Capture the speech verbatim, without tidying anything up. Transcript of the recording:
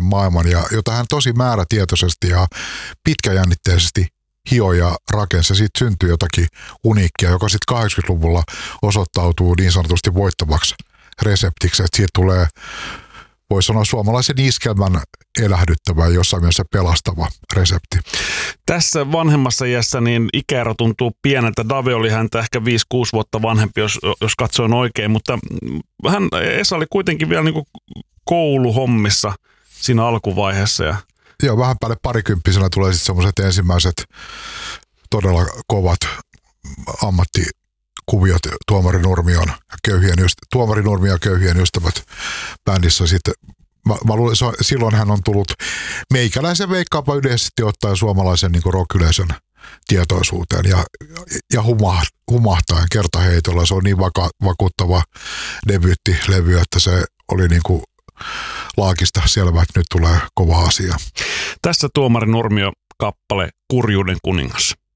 maailman, ja jota hän tosi määrätietoisesti ja pitkäjännitteisesti hioi ja rakensi. Siitä syntyi jotakin uniikkia, joka sitten kahdeksankymmentäluvulla osoittautuu niin sanotusti voittavaksi reseptiksi, että siitä tulee, voi sanoa, suomalaisen iskelmän elähdyttävä ja jossain mielessä pelastava resepti. Tässä vanhemmassa iässä niin ikäero tuntuu pieneltä. Dave oli häntä ehkä viisi kuusi vuotta vanhempi, jos, jos katsoin oikein, mutta hän, Esa oli kuitenkin vielä niin kuin kouluhommissa siinä alkuvaiheessa. Ja joo, vähän päälle parikymppisenä tulee sitten semmoiset ensimmäiset todella kovat ammattikuviot Tuomari Nurmion köyhien ystä, Tuomari Nurmio ja köyhien ystävät bändissä sitten. Mä, mä luulen, silloin hän on tullut meikäläisen veikkaapa yleisesti ottaen suomalaisen niin kuin rock-yleisön tietoisuuteen ja, ja humah, humahtaen kertaheitolla. Se on niin vaka, vakuuttava debyyttilevy, että se oli niin kuin laakista selvä, että nyt tulee kova asia. Tässä Tuomari Nurmio kappale Kurjuuden kuningas.